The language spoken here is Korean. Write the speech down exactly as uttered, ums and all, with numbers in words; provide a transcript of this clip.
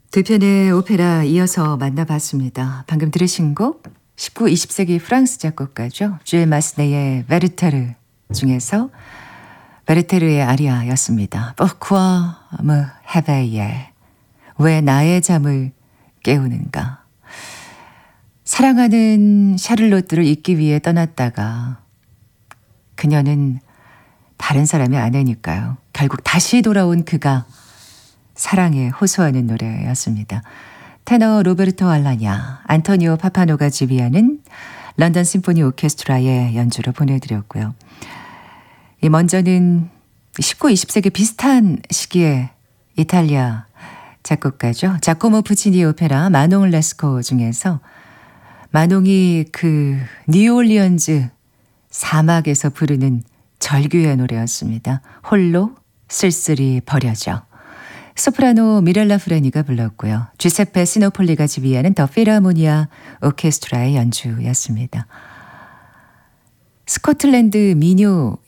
두 편의 오페라 이어서 만나봤습니다. 방금 들으신 곡 십구, 이십 세기 프랑스 작곡가죠. 주엘 마스네의 베르테르 중에서 베르테르의 아리아였습니다. Pourquoi me réveiller? 왜 나의 잠을 깨우는가? 사랑하는 샤를로트를 잊기 위해 떠났다가 그녀는 다른 사람의 아내니까요. 결국 다시 돌아온 그가 사랑에 호소하는 노래였습니다. 테너 로베르토 알라냐, 안토니오 파파노가 지휘하는 런던 심포니 오케스트라의 연주로 보내드렸고요. 이 먼저는 십구, 이십 세기 비슷한 시기에 이탈리아 작곡가죠. 자코모 푸치니 오페라 마농 레스코 중에서 마농이 그 뉴올리언즈 사막에서 부르는 절규의 노래였습니다. 홀로 쓸쓸히 버려져. 소프라노 미렐라 프레니가 불렀고요. 주세페 시노폴리가 지휘하는 더 필하모니아 오케스트라의 연주였습니다. 스코틀랜드 민요